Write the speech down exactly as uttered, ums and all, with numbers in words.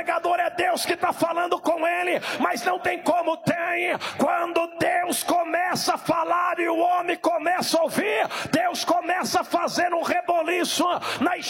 pregador é Deus que está falando com ele, mas não tem como tem. Quando Deus começa a falar e o homem começa a ouvir, Deus começa a fazer um reboliço na história